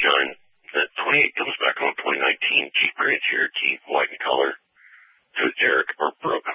sunshine. That 28 comes back on 2019 Jeep Grand Cherokee, white in color. To Derek or Brooke.